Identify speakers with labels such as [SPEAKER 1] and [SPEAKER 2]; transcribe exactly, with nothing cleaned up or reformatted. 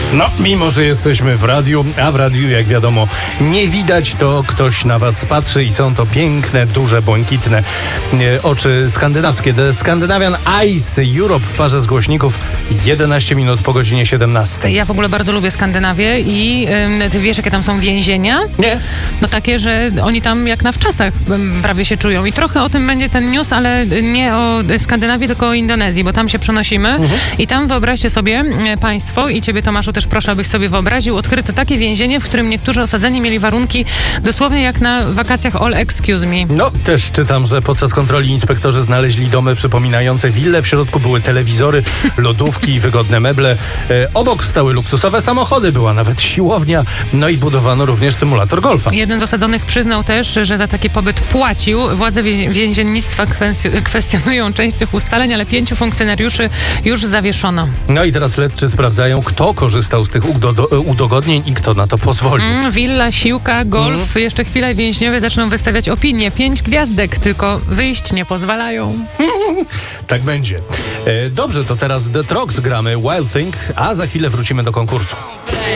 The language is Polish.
[SPEAKER 1] No, mimo że jesteśmy w radiu, a w radiu, jak wiadomo, nie widać, to ktoś na was patrzy i są to piękne, duże, błękitne e, oczy skandynawskie. The Scandinavian Eyes Europe w parze z głośników jedenaście minut po godzinie siedemnastej.
[SPEAKER 2] Ja w ogóle bardzo lubię Skandynawię i ym, ty wiesz, jakie tam są więzienia?
[SPEAKER 1] Nie.
[SPEAKER 2] No takie, że oni tam jak na wczasach ym, prawie się czują. I trochę o tym będzie ten news, ale nie o Skandynawii, tylko o Indonezji, bo tam się przenosimy. Mhm. I tam wyobraźcie sobie y, państwo, i ciebie, Tomaszu, też proszę, abyś sobie wyobraził, odkryto takie więzienie, w którym niektórzy osadzeni mieli warunki dosłownie jak na wakacjach all excuse me.
[SPEAKER 1] No, też czytam, że podczas kontroli inspektorzy znaleźli domy przypominające willę. W środku były telewizory, lodówki, wygodne meble. E, obok stały luksusowe samochody, była nawet siłownia, no i budowano również symulator golfa.
[SPEAKER 2] Jeden z osadzonych przyznał też, że za taki pobyt płacił. Władze wie- więziennictwa kwestii- kwestionują część tych ustaleń, ale pięciu funkcjonariuszy już zawieszono.
[SPEAKER 1] No i teraz śledczy sprawdzają, kto korzystał z tych udo- udogodnień i kto na to pozwolił.
[SPEAKER 2] Mm, willa, siłka, golf. Mm. Jeszcze chwilę więźniowie zaczną wystawiać opinie. Pięć gwiazdek, tylko wyjść nie pozwalają.
[SPEAKER 1] Tak będzie. E, dobrze, to teraz The Trogs gramy Wild Thing, a za chwilę wrócimy do konkursu.